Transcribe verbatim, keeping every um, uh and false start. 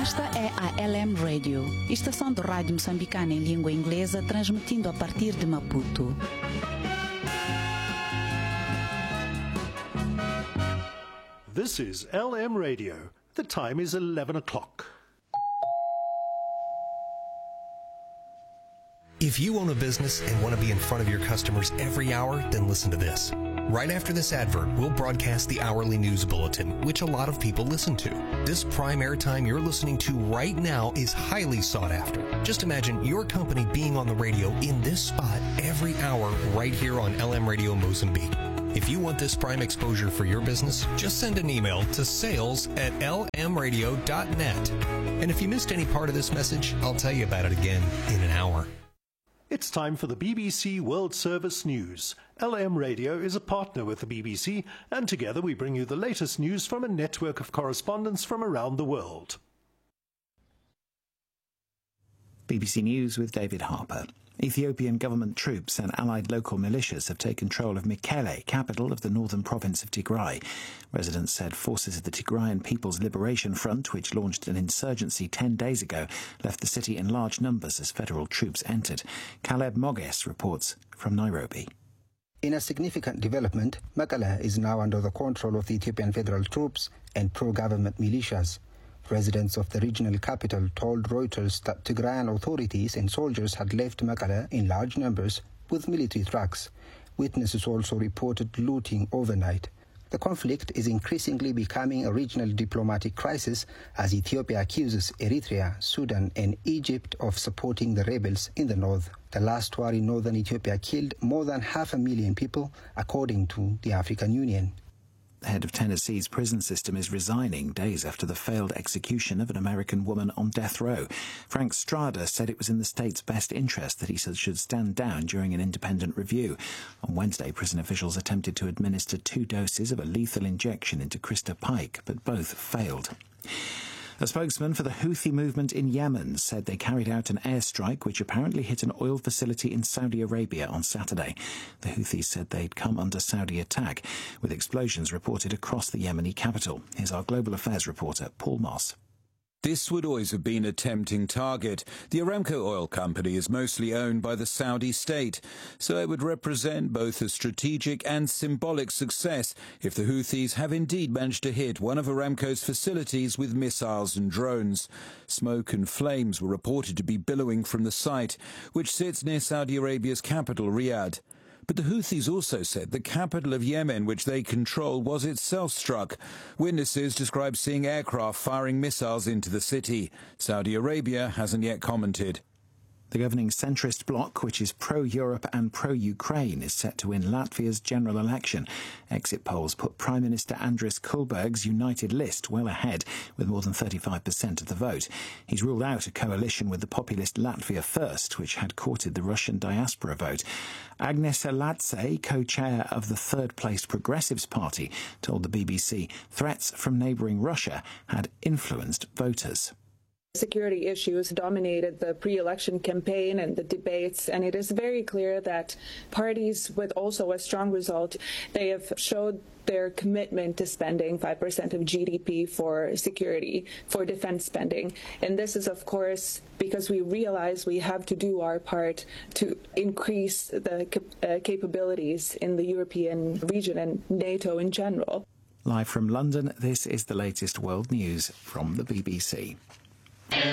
Esta é a L M Radio, estação de rádio moçambicana em língua inglesa, transmitindo a partir de Maputo. This is L M Radio. The time is eleven o'clock. If you own a business and want to be in front of your customers every hour, then listen to this. Right after this advert, we'll broadcast the hourly news bulletin, which a lot of people listen to. This prime airtime you're listening to right now is highly sought after. Just imagine your company being on the radio in this spot every hour right here on L M Radio Mozambique. If you want this prime exposure for your business, just send an email to sales at l m radio dot net. And if you missed any part of this message, I'll tell you about it again in an hour. It's time for the B B C World Service News. L M Radio is a partner with the B B C, and together we bring you the latest news from a network of correspondents from around the world. B B C News with David Harper. Ethiopian government troops and allied local militias have taken control of Mekelle, capital of the northern province of Tigray. Residents said forces of the Tigrayan People's Liberation Front, which launched an insurgency ten days ago, left the city in large numbers as federal troops entered. Caleb Moges reports from Nairobi. In a significant development, Mekelle is now under the control of the Ethiopian federal troops and pro-government militias. Residents of the regional capital told Reuters that Tigrayan authorities and soldiers had left Mekelle in large numbers with military trucks. Witnesses also reported looting overnight. The conflict is increasingly becoming a regional diplomatic crisis as Ethiopia accuses Eritrea, Sudan and Egypt of supporting the rebels in the north. The last war in northern Ethiopia killed more than half a million people, according to the African Union. The head of Tennessee's prison system is resigning days after the failed execution of an American woman on death row. Frank Strada said it was in the state's best interest that he should stand down during an independent review. On Wednesday, prison officials attempted to administer two doses of a lethal injection into Krista Pike, but both failed. A spokesman for the Houthi movement in Yemen said they carried out an airstrike which apparently hit an oil facility in Saudi Arabia on Saturday. The Houthis said they'd come under Saudi attack, with explosions reported across the Yemeni capital. Here's our Global Affairs reporter, Paul Moss. This would always have been a tempting target. The Aramco oil company is mostly owned by the Saudi state, so it would represent both a strategic and symbolic success if the Houthis have indeed managed to hit one of Aramco's facilities with missiles and drones. Smoke and flames were reported to be billowing from the site, which sits near Saudi Arabia's capital, Riyadh. But the Houthis also said the capital of Yemen, which they control, was itself struck. Witnesses described seeing aircraft firing missiles into the city. Saudi Arabia hasn't yet commented. The governing centrist bloc, which is pro-Europe and pro-Ukraine, is set to win Latvia's general election. Exit polls put Prime Minister Andris Kulberg's United List well ahead, with more than thirty-five percent of the vote. He's ruled out a coalition with the populist Latvia First, which had courted the Russian diaspora vote. Agnese Latse, co-chair of the third-placed Progressives Party, told the B B C threats from neighbouring Russia had influenced voters. Security issues dominated the pre-election campaign and the debates, and it is very clear that parties with also a strong result, they have showed their commitment to spending five percent of G D P for security, for defense spending. And this is, of course, because we realize we have to do our part to increase the uh, capabilities in the European region and NATO in general. Live from London, this is the latest world news from the B B C.